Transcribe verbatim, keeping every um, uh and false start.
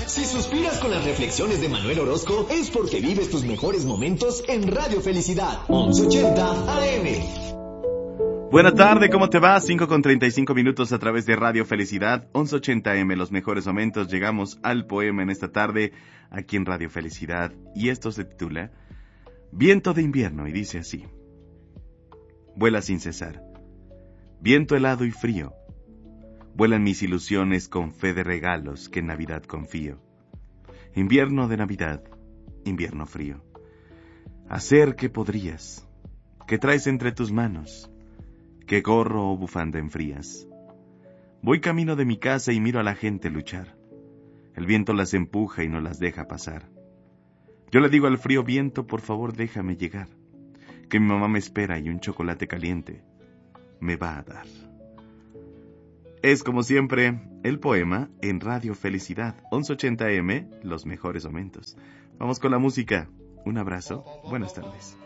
Si suspiras con las reflexiones de Manuel Orozco, es porque vives tus mejores momentos en Radio Felicidad, once ochenta A M. Buena tarde, ¿cómo te va? cinco con treinta y cinco minutos a través de Radio Felicidad, once ochenta A M, los mejores momentos. Llegamos al poema en esta tarde, aquí en Radio Felicidad, y esto se titula Viento de invierno, y dice así. Vuela sin cesar, viento helado y frío, vuelan mis ilusiones con fe de regalos que en Navidad confío. Invierno de Navidad, invierno frío, hacer que podrías, que traes entre tus manos, qué gorro o bufanda enfrías. Voy camino de mi casa y miro a la gente luchar. El viento las empuja y no las deja pasar. Yo le digo al frío viento, por favor déjame llegar, que mi mamá me espera y un chocolate caliente me va a dar. Es como siempre el poema en Radio Felicidad, once ochenta A M, los mejores momentos. Vamos con la música. Un abrazo, buenas tardes.